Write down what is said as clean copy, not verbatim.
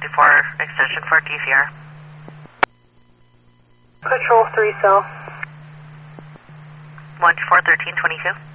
extension 4 DCR. Patrol 3 cell. 124 1322.